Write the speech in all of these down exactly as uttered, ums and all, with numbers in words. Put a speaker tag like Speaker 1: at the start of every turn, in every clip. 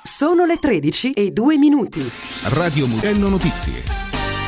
Speaker 1: Sono le tredici e due minuti.
Speaker 2: Radio Mugello Notizie.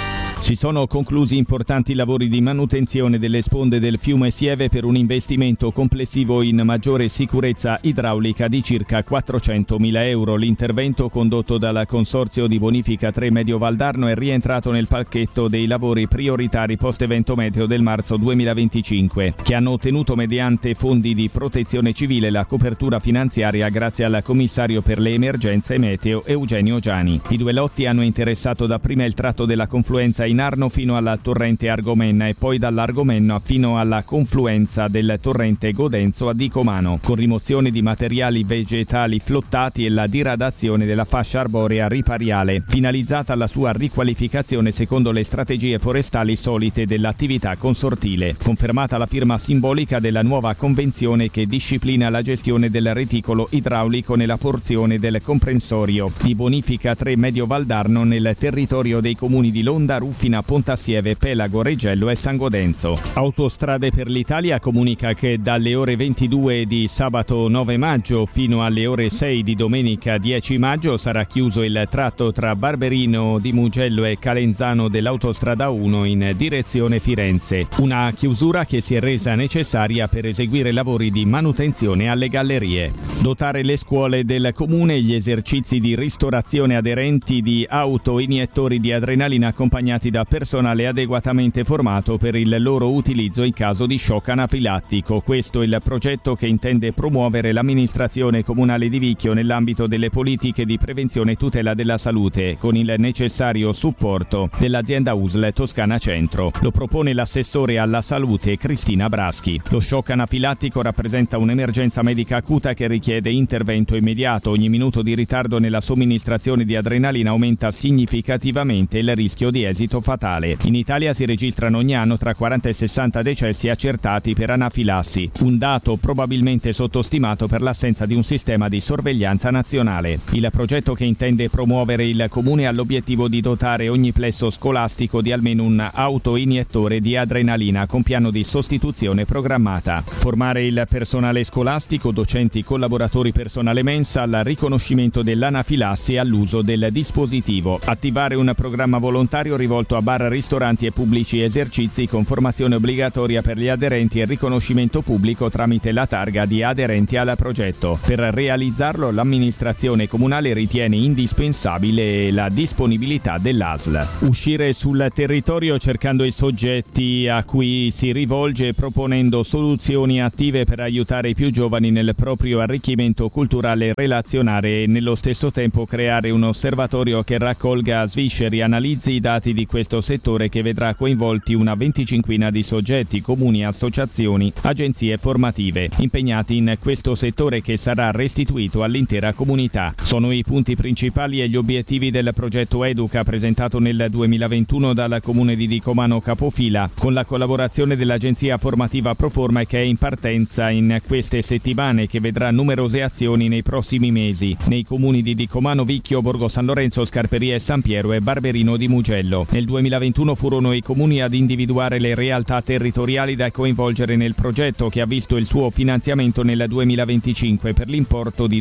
Speaker 3: Si sono conclusi importanti lavori di manutenzione delle sponde del fiume Sieve per un investimento complessivo in maggiore sicurezza idraulica di circa quattrocentomila euro. L'intervento, condotto dal Consorzio di Bonifica tre Medio Valdarno, è rientrato nel pacchetto dei lavori prioritari post-evento meteo del marzo duemilaventicinque, che hanno ottenuto mediante fondi di protezione civile la copertura finanziaria grazie al commissario per le emergenze meteo Eugenio Giani. I due lotti hanno interessato dapprima il tratto della confluenza in Arno fino alla torrente Argomenna e poi dall'Argomenno fino alla confluenza del torrente Godenzo a Dicomano, con rimozione di materiali vegetali flottati e la diradazione della fascia arborea ripariale, finalizzata alla sua riqualificazione secondo le strategie forestali solite dell'attività consortile. Confermata la firma simbolica della nuova convenzione che disciplina la gestione del reticolo idraulico nella porzione del comprensorio di Bonifica tre Medio Valdarno nel territorio dei comuni di Londa, Ruffina, Pontassieve, Pelago, Reggello e San Godenzo. Autostrade per l'Italia comunica che dalle ore ventidue di sabato nove maggio fino alle ore sei di domenica dieci maggio sarà chiuso il tratto tra Barberino di Mugello e Calenzano dell'autostrada uno in direzione Firenze. Una chiusura che si è resa necessaria per eseguire lavori di manutenzione alle gallerie. Dotare le scuole del comune e gli esercizi di ristorazione aderenti di auto-iniettori di adrenalina accompagnati da personale adeguatamente formato per il loro utilizzo in caso di shock anafilattico. Questo è il progetto che intende promuovere l'amministrazione comunale di Vicchio nell'ambito delle politiche di prevenzione e tutela della salute, con il necessario supporto dell'azienda U S L Toscana Centro. Lo propone l'assessore alla salute Cristina Braschi. Lo shock anafilattico rappresenta un'emergenza medica acuta che richiede intervento immediato. Ogni minuto di ritardo nella somministrazione di adrenalina aumenta significativamente il rischio di esito fatale. In Italia si registrano ogni anno tra quaranta e sessanta decessi accertati per anafilassi, un dato probabilmente sottostimato per l'assenza di un sistema di sorveglianza nazionale. Il progetto, che intende promuovere il comune, ha l'obiettivo di dotare ogni plesso scolastico di almeno un autoiniettore di adrenalina con piano di sostituzione programmata. Formare il personale scolastico, docenti, collaboratori, personale mensa al riconoscimento dell'anafilassi e all'uso del dispositivo. Attivare un programma volontario rivolto a bar, ristoranti e pubblici esercizi con formazione obbligatoria per gli aderenti e riconoscimento pubblico tramite la targa di aderenti al progetto. Per realizzarlo l'amministrazione comunale ritiene indispensabile la disponibilità dell'A S L. Uscire sul territorio cercando i soggetti a cui si rivolge, proponendo soluzioni attive per aiutare i più giovani nel proprio arricchimento culturale e relazionale e nello stesso tempo creare un osservatorio che raccolga, svisceri, analizzi i dati di questo settore, che vedrà coinvolti una venticinquina di soggetti, comuni, associazioni, agenzie formative impegnati in questo settore, che sarà restituito all'intera comunità. Sono i punti principali e gli obiettivi del progetto Educa, presentato nel duemilaventuno dal comune di Dicomano Capofila con la collaborazione dell'agenzia formativa Proforma, e che è in partenza in queste settimane, che vedrà numerose azioni nei prossimi mesi nei comuni di Dicomano, Vicchio, Borgo San Lorenzo, Scarperia e San Piero e Barberino di Mugello. Nel duemilaventuno furono i comuni ad individuare le realtà territoriali da coinvolgere nel progetto, che ha visto il suo finanziamento nel duemilaventicinque per l'importo di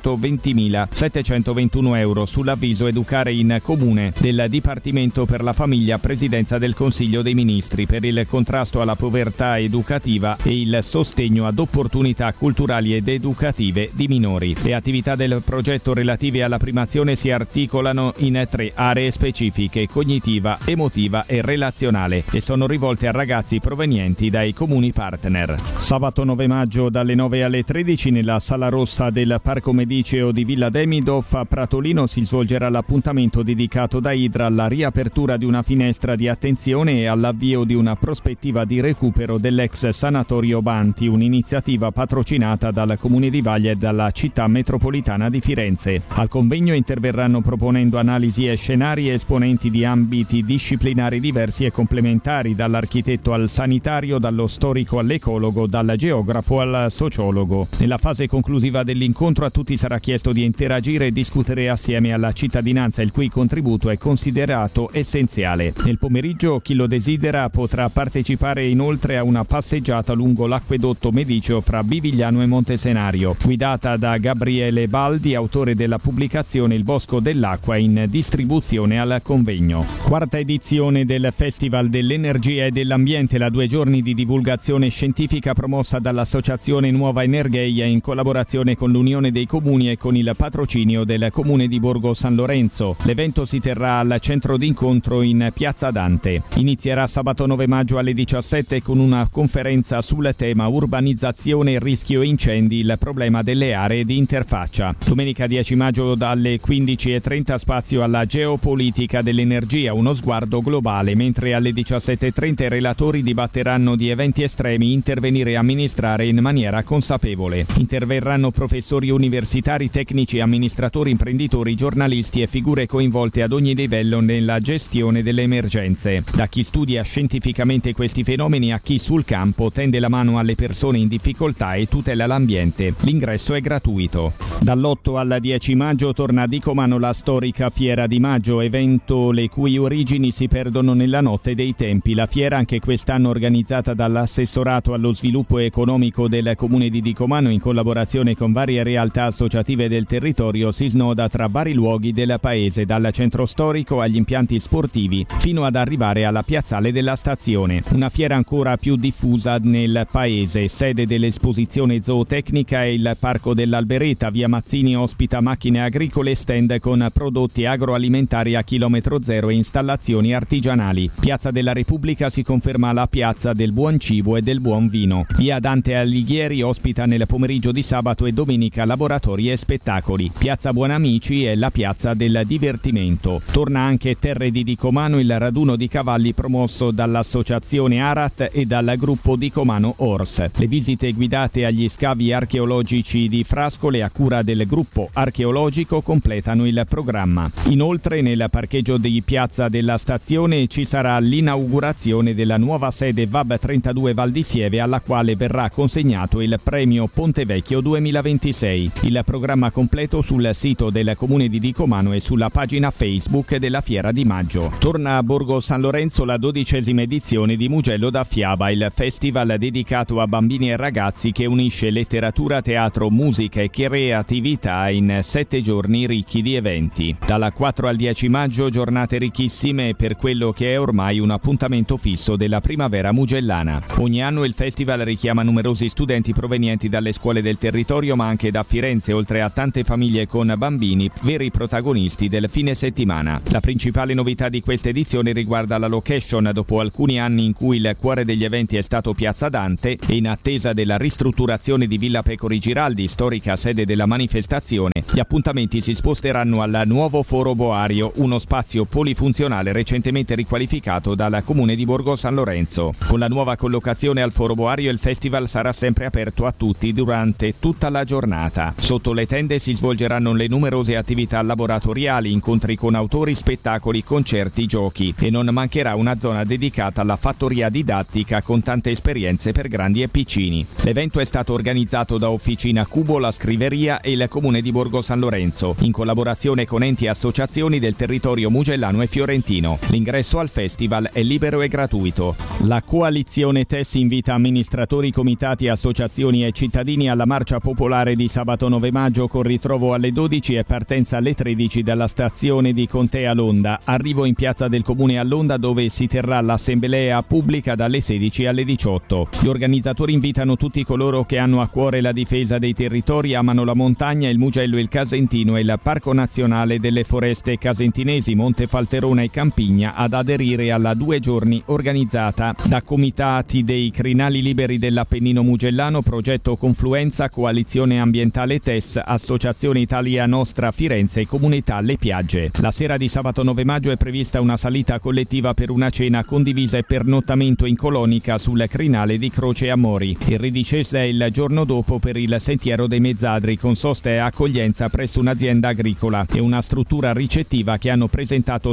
Speaker 3: duecentoventimilasettecentoventuno euro sull'avviso Educare in Comune del Dipartimento per la Famiglia, Presidenza del Consiglio dei Ministri, per il contrasto alla povertà educativa e il sostegno ad opportunità culturali ed educative di minori. Le attività del progetto relative alla primazione si articolano in tre aree specifiche: cognitiva, emotiva e relazionale, e sono rivolte a ragazzi provenienti dai comuni partner. Sabato nove maggio dalle nove alle tredici nella Sala Rossa del Parco Mediceo di Villa Demidoff a Pratolino si svolgerà l'appuntamento dedicato da Idra alla riapertura di una finestra di attenzione e all'avvio di una prospettiva di recupero dell'ex sanatorio Banti, un'iniziativa patrocinata dal Comune di Vaglia e dalla città metropolitana di Firenze. Al convegno interverranno, proponendo analisi e scenari, esponenti di ambiti disciplinari diversi e complementari, dall'architetto al sanitario, dallo storico all'ecologo, dal geografo al sociologo. Nella fase conclusiva dell'incontro a tutti sarà chiesto di interagire e discutere assieme alla cittadinanza, il cui contributo è considerato essenziale. Nel pomeriggio chi lo desidera potrà partecipare inoltre a una passeggiata lungo l'acquedotto mediceo fra Bivigliano e Montesenario, guidata da Gabriele Baldi, autore della pubblicazione Il Bosco dell'Acqua, in distribuzione al convegno. Quarta edizione del Festival dell'Energia e dell'Ambiente, la due giorni di divulgazione scientifica promossa dall'Associazione Nuova Energeia in collaborazione con l'Unione dei Comuni e con il patrocinio del Comune di Borgo San Lorenzo. L'evento si terrà al centro d'incontro in Piazza Dante. Inizierà sabato nove maggio alle diciassette con una conferenza sul tema urbanizzazione, rischio incendi, il problema delle aree di interfaccia. Domenica dieci maggio dalle quindici e trenta spazio alla geopolitica dell'energia, uno sguardo globale, mentre alle diciassette e trenta i relatori dibatteranno di eventi estremi, intervenire e amministrare in maniera consapevole. Interverranno professori universitari, tecnici, amministratori, imprenditori, giornalisti e figure coinvolte ad ogni livello nella gestione delle emergenze. Da chi studia scientificamente questi fenomeni a chi sul campo tende la mano alle persone in difficoltà e tutela l'ambiente. L'ingresso è gratuito. Dall'otto al dieci maggio torna a Dicomano la storica Fiera di Maggio, evento le cui origini si perdono nella notte dei tempi. La fiera, anche quest'anno organizzata dall'assessorato allo sviluppo economico del comune di Dicomano in collaborazione con varie realtà associative del territorio, si snoda tra vari luoghi del paese, dal centro storico agli impianti sportivi fino ad arrivare alla piazzale della stazione. Una fiera ancora più diffusa nel paese. Sede dell'esposizione zootecnica è il Parco dell'Albereta. Via Mazzini ospita macchine agricole e stand con prodotti agroalimentari a chilometro zero e installazioni artigianali. Piazza della Repubblica si conferma la piazza del buon cibo e del buon vino. Via Dante Alighieri ospita nel pomeriggio di sabato e domenica laboratori e spettacoli. Piazza Buonamici è la piazza del divertimento. Torna anche Terre di Dicomano il raduno di cavalli promosso dall'associazione Arat e dal gruppo Dicomano Horse. Le visite guidate agli scavi archeologici di Frascole a cura del gruppo archeologico completano il programma. Inoltre nel parcheggio di Piazza della Stazione ci sarà l'inaugurazione della nuova sede V A B trentadue Val di Sieve, alla quale verrà consegnato il premio Pontevecchio duemilaventisei. Il programma completo sul sito del comune di Dicomano e sulla pagina Facebook della Fiera di Maggio. Torna a Borgo San Lorenzo la dodicesima edizione di Mugello da Fiaba, il festival dedicato a bambini e ragazzi che unisce letteratura, teatro, musica e creatività in sette giorni ricchi di eventi. Dalla quattro al dieci maggio giornate ricchissime per quello che è ormai un appuntamento fisso della primavera mugellana. Ogni anno il festival richiama numerosi studenti provenienti dalle scuole del territorio, ma anche da Firenze, oltre a tante famiglie con bambini, veri protagonisti del fine settimana. La principale novità di questa edizione riguarda la location. Dopo alcuni anni in cui il cuore degli eventi è stato Piazza Dante e in attesa della ristrutturazione di Villa Pecori Giraldi, storica sede della manifestazione, gli appuntamenti si sposteranno al nuovo Foro Boario, uno spazio polifunzionale recentemente riqualificato dal comune di Borgo San Lorenzo. Con la nuova collocazione al Foro Boario il festival sarà sempre aperto a tutti durante tutta la giornata. Sotto le tende si svolgeranno le numerose attività laboratoriali, incontri con autori, spettacoli, concerti, giochi, e non mancherà una zona dedicata alla fattoria didattica con tante esperienze per grandi e piccini. L'evento è stato organizzato da Officina Cubo, la Scriveria e il comune di Borgo San Lorenzo, in collaborazione con enti e associazioni del territorio mugellano e fiorentino. L'ingresso al festival è libero e gratuito. La coalizione T E S invita amministratori, comitati, associazioni e cittadini alla marcia popolare di sabato nove maggio, con ritrovo alle dodici e partenza alle tredici dalla stazione di Contea Londa. Arrivo in piazza del comune a Londa, dove si terrà l'assemblea pubblica dalle sedici alle diciotto. Gli organizzatori invitano tutti coloro che hanno a cuore la difesa dei territori, amano la montagna, il Mugello, il Casentino e il Parco Nazionale delle Foreste Casentinesi, Monte Falterona e Campigna ad aderire alla due giorni organizzata da comitati dei Crinali Liberi dell'Appennino Mugellano, Progetto Confluenza, Coalizione Ambientale T E S, Associazione Italia Nostra Firenze e Comunità Le Piagge. La sera di sabato nove maggio è prevista una salita collettiva per una cena condivisa e pernottamento in colonica sul crinale di Croce Amori. Il ridicese è il giorno dopo per il Sentiero dei Mezzadri, con sosta e accoglienza presso un'azienda agricola e una struttura ricettiva che hanno presentato osservazioni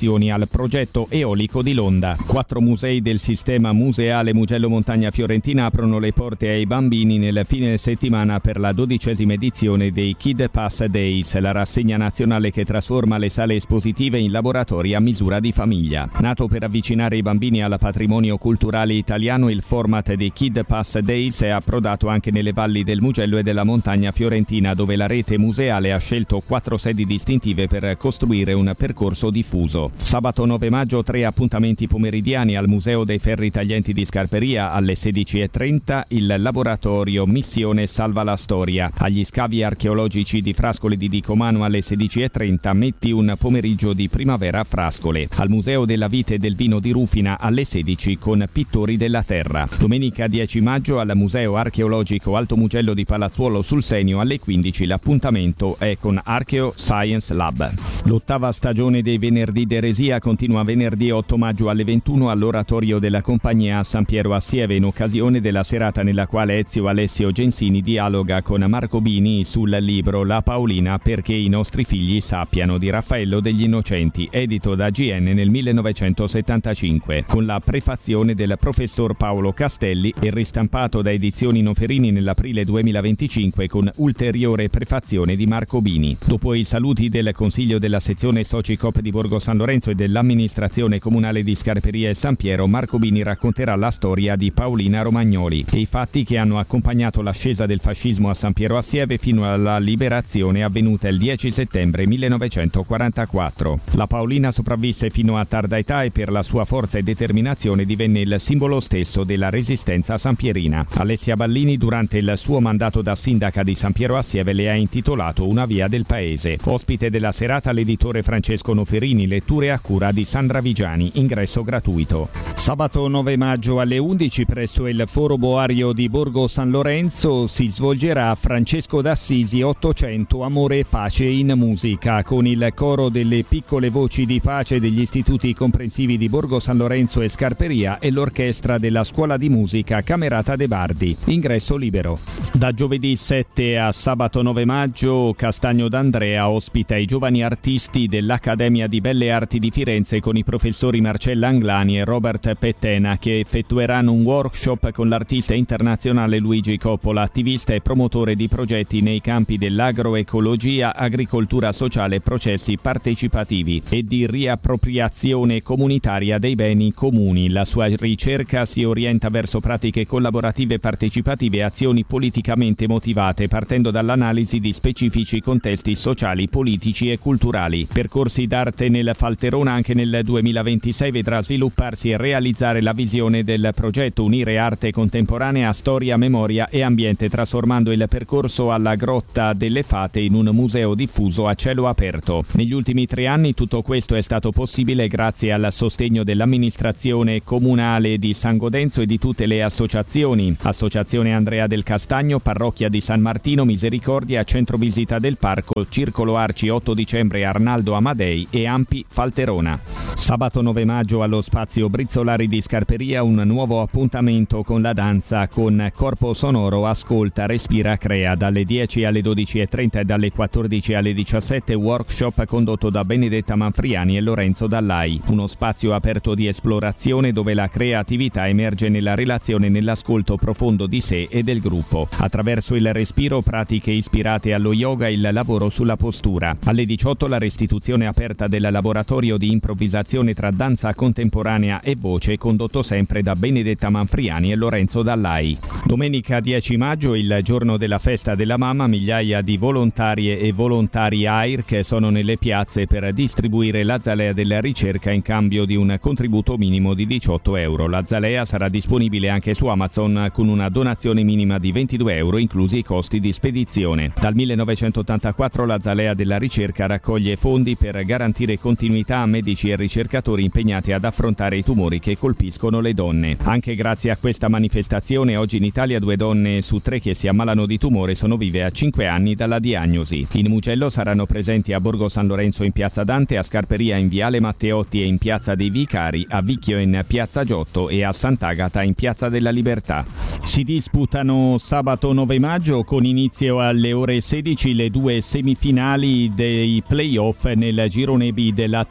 Speaker 3: donazioni al progetto eolico di Londa. Quattro musei del sistema museale Mugello Montagna Fiorentina aprono le porte ai bambini nel fine settimana per la dodicesima edizione dei Kid Pass Days, la rassegna nazionale che trasforma le sale espositive in laboratori a misura di famiglia. Nato per avvicinare i bambini al patrimonio culturale italiano, il format dei Kid Pass Days è approdato anche nelle valli del Mugello e della Montagna Fiorentina, dove la rete museale ha scelto quattro sedi distintive per costruire un percorso diffuso. Sabato nove maggio tre appuntamenti pomeridiani al Museo dei Ferri Taglienti di Scarperia alle sedici e trenta, il laboratorio Missione Salva la Storia. Agli scavi archeologici di Frascole di Dicomano alle sedici e trenta metti un pomeriggio di primavera a Frascole. Al Museo della Vite e del Vino di Rufina alle sedici con Pittori della Terra. Domenica dieci maggio al Museo Archeologico Alto Mugello di Palazzuolo sul Senio alle quindici l'appuntamento è con Archeo Science Lab. L'ottava stagione dei Venerdì d'Eresia continua venerdì otto maggio alle ventuno all'oratorio della Compagnia a San Piero a Sieve, in occasione della serata nella quale Ezio Alessio Gensini dialoga con Marco Bini sul libro La Paolina perché i nostri figli sappiano di Raffaello degli Innocenti, edito da G N nel millenovecentosettantacinque, con la prefazione del professor Paolo Castelli e ristampato da Edizioni Noferini nell'aprile duemilaventicinque con ulteriore prefazione di Marco Bini. Dopo i saluti del Consiglio della sezione Socicop di Borgo San Lorenzo e dell'amministrazione comunale di Scarperia e San Piero, Marco Bini racconterà la storia di Paolina Romagnoli e i fatti che hanno accompagnato l'ascesa del fascismo a San Piero a Sieve fino alla liberazione avvenuta il dieci settembre millenovecentoquarantaquattro. La Paolina sopravvisse fino a tarda età e per la sua forza e determinazione divenne il simbolo stesso della resistenza sampierina. Alessia Ballini, durante il suo mandato da sindaca di San Piero a Sieve, le ha intitolato Una via del paese. Ospite della serata l'editore Francesco Noferini, letture a cura di Sandra Vigiani, ingresso gratuito. Sabato nove maggio alle undici presso il Foro Boario di Borgo San Lorenzo si svolgerà Francesco d'Assisi ottocento Amore e Pace in musica, con il coro delle piccole voci di pace degli istituti comprensivi di Borgo San Lorenzo e Scarperia e l'orchestra della Scuola di Musica Camerata de Bardi. Ingresso libero. Da giovedì sette a sabato nove maggio Castagno d'Andrea ospita i giovani artisti dell'Accademia di Belle Arti di Firenze con i professori Marcella Anglani e Robert Pettena, che effettueranno un workshop con l'artista internazionale Luigi Coppola, attivista e promotore di progetti nei campi dell'agroecologia, agricoltura sociale e processi partecipativi e di riappropriazione comunitaria dei beni comuni. La sua ricerca si orienta verso pratiche collaborative partecipative e azioni politicamente motivate, partendo dall'analisi di specifici contesti sociali, politici e culturali. Percorsi d'arte nel Falterona anche nel duemilaventisei vedrà svilupparsi e realizzare la visione del progetto Unire arte contemporanea, storia, memoria e ambiente, trasformando il percorso alla Grotta delle Fate in un museo diffuso a cielo aperto. Negli ultimi tre anni tutto questo è stato possibile grazie al sostegno dell'amministrazione comunale di San Godenzo e di tutte le associazioni: Associazione Andrea del Castagno, Parrocchia di San Martino, Misericordia, Centro Visita del Parco, Circolo Arci otto dicembre Arnaldo Amadei e Ampi Falterona. Sabato nove maggio allo Spazio Brizzolari di Scarperia un nuovo appuntamento con la danza con Corpo Sonoro Ascolta, Respira, Crea, dalle dieci alle dodici e trenta e dalle quattordici alle diciassette, workshop condotto da Benedetta Manfriani e Lorenzo Dallai. Uno spazio aperto di esplorazione dove la creatività emerge nella relazione e nell'ascolto profondo di sé e del gruppo. Attraverso il respiro, pratiche ispirate allo yoga e il lavoro sulla postura. Alle diciotto la restituzione aperta del laboratorio di improvvisazione tra danza contemporanea e voce, condotto sempre da Benedetta Manfriani e Lorenzo Dallai. Domenica dieci maggio, il giorno della festa della mamma, migliaia di volontarie e volontari A I R che sono nelle piazze per distribuire la zalea della ricerca in cambio di un contributo minimo di diciotto euro. La zalea sarà disponibile anche su Amazon con una donazione minima di ventidue euro, inclusi i costi di spedizione. Dal millenovecentottantaquattro la zalea della ricerca raccoglie fondi per garantire continuità a medici e ricercatori impegnati ad affrontare i tumori che colpiscono le donne. Anche grazie a questa manifestazione oggi in Italia due donne su tre che si ammalano di tumore sono vive a cinque anni dalla diagnosi. In Mugello saranno presenti a Borgo San Lorenzo in piazza Dante, a Scarperia in viale Matteotti e in piazza dei Vicari, a Vicchio in piazza Giotto e a Sant'Agata in piazza della Libertà. Si disputano sabato nove maggio con inizio alle ore sedici le due semifinali dei play-off nel girone B della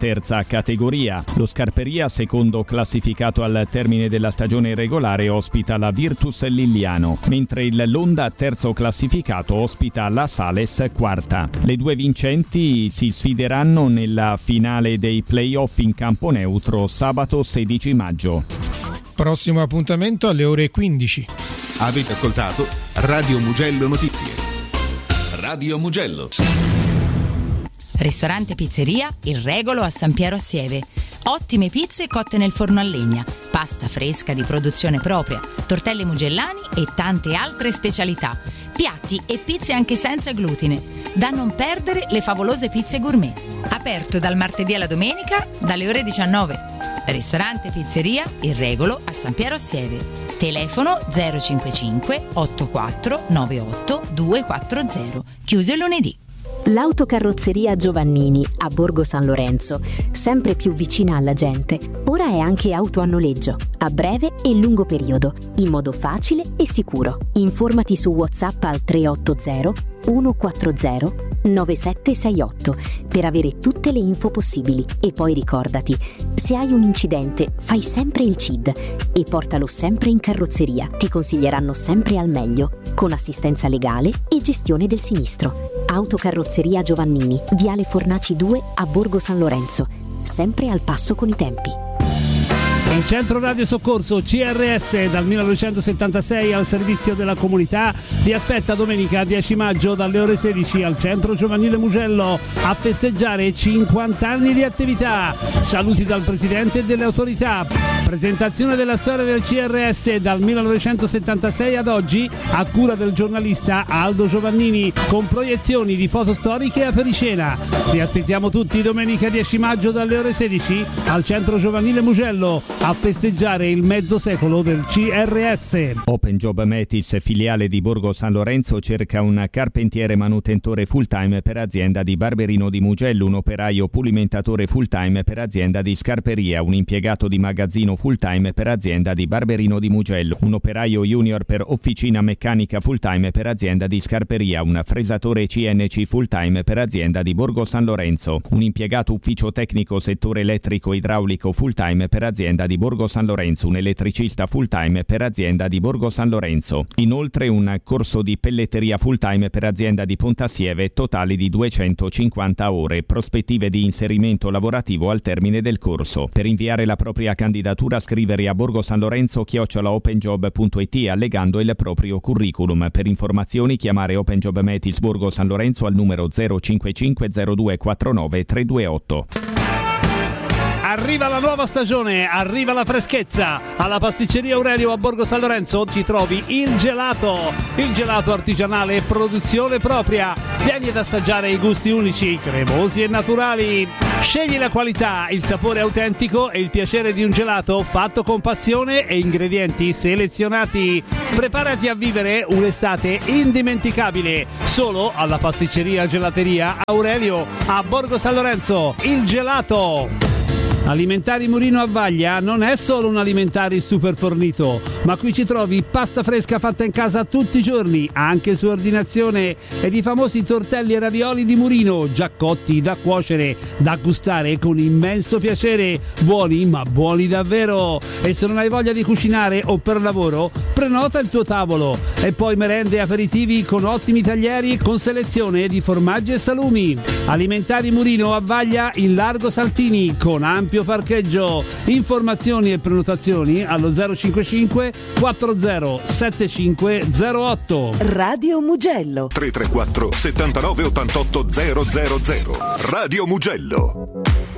Speaker 3: terza categoria. Lo Scarperia, secondo classificato al termine della stagione regolare, ospita la Virtus Liliano, mentre il Londa, terzo classificato, ospita la Sales, quarta. Le due vincenti si sfideranno nella finale dei playoff in campo neutro sabato sedici maggio.
Speaker 4: Prossimo appuntamento alle ore quindici.
Speaker 2: Avete ascoltato Radio Mugello Notizie. Radio Mugello.
Speaker 5: Ristorante Pizzeria Il Regolo a San Piero a Sieve. Ottime pizze cotte nel forno a legna, pasta fresca di produzione propria, tortelli mugellani e tante altre specialità. Piatti e pizze anche senza glutine. Da non perdere le favolose pizze gourmet. Aperto dal martedì alla domenica dalle ore diciannove. Ristorante Pizzeria Il Regolo a San Piero a Sieve. Telefono zero cinquantacinque ottantaquattro novantotto duecentoquaranta. Chiuso il lunedì.
Speaker 6: L'autocarrozzeria Giovannini a Borgo San Lorenzo, sempre più vicina alla gente, ora è anche auto a noleggio, a breve e lungo periodo, in modo facile e sicuro. Informati su WhatsApp al tre otto zero uno quattro zero nove sette sei otto per avere tutte le info possibili. E poi ricordati, se hai un incidente fai sempre il C I D e portalo sempre in carrozzeria. Ti consiglieranno sempre al meglio, con assistenza legale e gestione del sinistro. Autocarrozzeria Giovannini, Viale Fornaci due a Borgo San Lorenzo, sempre al passo con i tempi.
Speaker 7: Il Centro Radio Soccorso C R S, dal millenovecentosettantasei al servizio della comunità, vi aspetta domenica dieci maggio dalle ore sedici al Centro Giovanile Mugello a festeggiare cinquanta anni di attività. Saluti dal Presidente e delle autorità. Presentazione della storia del C R S dal millenovecentosettantasei ad oggi a cura del giornalista Aldo Giovannini, con proiezioni di foto storiche a pericena. Vi aspettiamo tutti domenica dieci maggio dalle ore sedici al Centro Giovanile Mugello a festeggiare il mezzo secolo del C R S.
Speaker 3: Open Job Metis, filiale di Borgo San Lorenzo, cerca un carpentiere manutentore full time per azienda di Barberino di Mugello, un operaio pulimentatore full time per azienda di Scarperia, un impiegato di magazzino full time per azienda di Barberino di Mugello, un operaio junior per officina meccanica full time per azienda di Scarperia, un fresatore C N C full time per azienda di Borgo San Lorenzo, un impiegato ufficio tecnico settore elettrico idraulico full time per azienda di Borgo San Lorenzo, un elettricista full time per azienda di Borgo San Lorenzo. Inoltre un corso di pelletteria full time per azienda di Pontassieve, totali di duecentocinquanta ore, prospettive di inserimento lavorativo al termine del corso. Per inviare la propria candidatura scrivere a borgosanlorenzo chiocciola openjob punto it allegando il proprio curriculum. Per informazioni chiamare Open Job Metis Borgo San Lorenzo al numero zero cinquantacinque zero due quarantanove trecentoventotto.
Speaker 7: Arriva la nuova stagione, arriva la freschezza. Alla pasticceria Aurelio a Borgo San Lorenzo ci trovi il gelato, il gelato artigianale produzione propria. Vieni ad assaggiare i gusti unici, cremosi e naturali. Scegli la qualità, il sapore autentico e il piacere di un gelato fatto con passione e ingredienti selezionati. Preparati a vivere un'estate indimenticabile solo alla pasticceria gelateria Aurelio a Borgo San Lorenzo. Il gelato. Alimentari Murino a Vaglia non è solo un alimentari super fornito, ma qui ci trovi pasta fresca fatta in casa tutti i giorni, anche su ordinazione, ed i famosi tortelli e ravioli di Murino, già cotti da cuocere, da gustare con immenso piacere, buoni ma buoni davvero. E se non hai voglia di cucinare o per lavoro, prenota il tuo tavolo. E poi merende e aperitivi con ottimi taglieri con selezione di formaggi e salumi. Alimentari Murino a Vaglia in Largo Saltini con ampio parcheggio. Informazioni e prenotazioni allo zero cinquantacinque quaranta settantacinque zero otto.
Speaker 1: Radio Mugello
Speaker 2: tre tre quattro settantanove ottantotto zero zero zero. Radio Mugello.